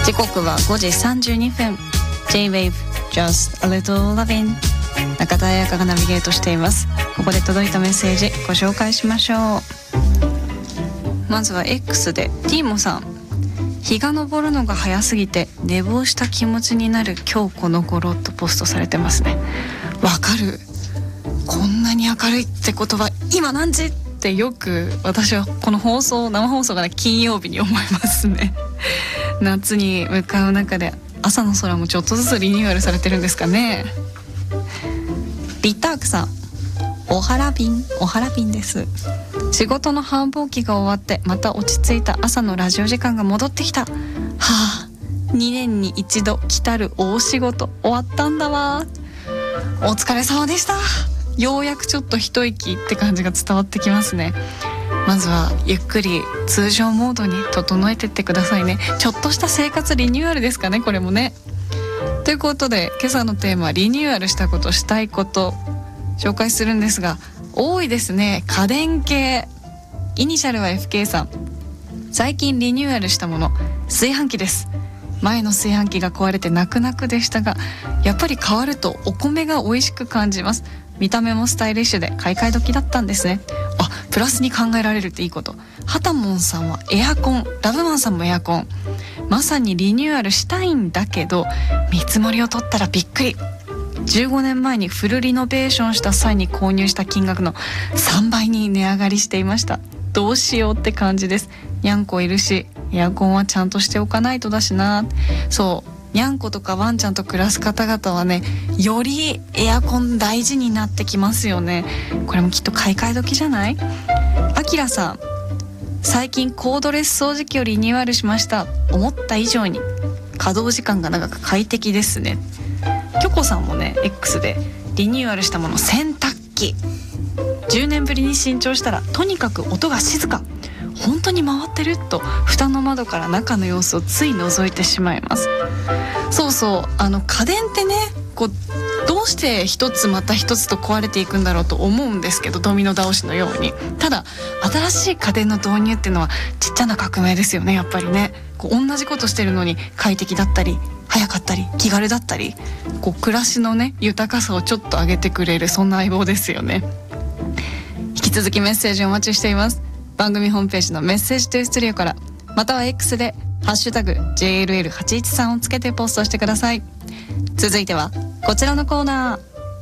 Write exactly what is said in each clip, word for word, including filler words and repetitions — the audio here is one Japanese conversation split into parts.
時刻はごじさんじゅうにふん。 J-Wave Just a Little Lovin'、 中田彩香がナビゲートしています。ここで届いたメッセージご紹介しましょう。まずは X でティーモさん、日が昇るのが早すぎて寝坊した気持ちになる今日この頃とポストされてますね。わかる。こんなに明るいってことは今何時ってよく私はこの放送生放送が、ね、金曜日に思いますね。夏に向かう中で朝の空もちょっとずつリニューアルされてるんですかね。リッタークさん、おはらびんおはらびんです。仕事の繁忙期が終わってまた落ち着いた朝のラジオ時間が戻ってきた。はあ、にねんに一度来たる大仕事終わったんだわ。お疲れ様でした。ようやくちょっと一息って感じが伝わってきますね。まずはゆっくり通常モードに整えてってくださいね。ちょっとした生活リニューアルですかね、これもね。ということで今朝のテーマ、リニューアルしたこと、したいこと紹介するんですが、多いですね。家電系。イニシャルは エフケー さん。最近リニューアルしたもの、炊飯器です。前の炊飯器が壊れて泣く泣くでしたが、やっぱり変わるとお米が美味しく感じます。見た目もスタイリッシュで買い替え時だったんですね。あ、プラスに考えられるっていいこと。はたもんさんはエアコン、ラブマンさんもエアコン。まさにリニューアルしたいんだけど、見積もりを取ったらびっくり。じゅうごねんまえにフルリノベーションした際に購入した金額のさんばいに値上がりしていました。どうしようって感じです。にゃんこいるし、エアコンはちゃんとしておかないとだしな。そう、にゃんことかワンちゃんと暮らす方々はね、よりエアコン大事になってきますよね。これもきっと買い替え時じゃない？あきらさん、最近コードレス掃除機をリニューアルしました。思った以上に稼働時間が長く快適ですね。キョコさんもね X でリニューアルしたもの、洗濯機。じゅうねんぶりに新調したらとにかく音が静か。本当に回ってると蓋の窓から中の様子をつい覗いてしまいます。そうそう、あの家電ってね、こうどうして一つまた一つと壊れていくんだろうと思うんですけど、ドミノ倒しのように。ただ新しい家電の導入っていうのはちっちゃな革命ですよね。やっぱりね、こう同じことしてるのに快適だったり早かったり気軽だったり、こう暮らしのね豊かさをちょっと上げてくれる、そんな相棒ですよね。引き続きメッセージお待ちしています。番組ホームページのメッセージトゥーストゥディオから、または X でハッシュタグ ジェイエルエルはちいちさん をつけてポストしてください。続いてはこちらのコーナー。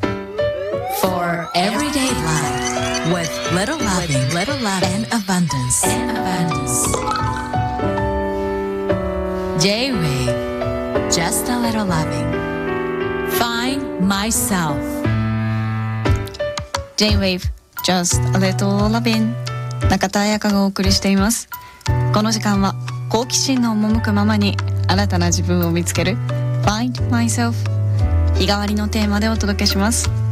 For everyday life with little loving, little love and abundance, and abundance. J-Wave, just a little loving. Find myself. J-Wave Just a Little Lovin'、 中田彩香がお送りしています。この時間は好奇心の赴くままに新たな自分を見つける Find Myself、 日替わりのテーマでお届けします。